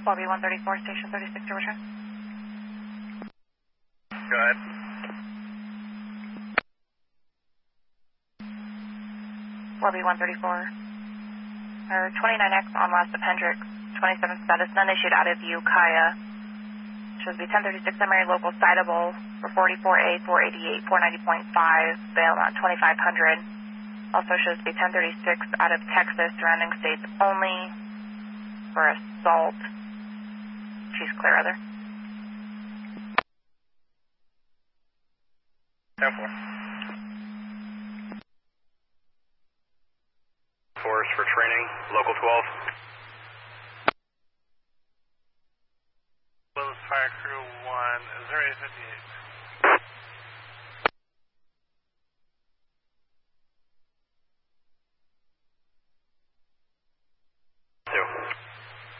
Lobby 134, Station 36 to return. Go ahead. Lobby 134. Or 29X on last of Hendricks. 27 status, none issued out of Ukiah. Shows be 1036 summary local citable for 44A, 488, 490.5, bail amount 2500. Also shows be 1036 out of Texas, surrounding states only for assault. She's clear, other. 10-4. Force for training, local 12. Willis Fire Crew 1, 0858.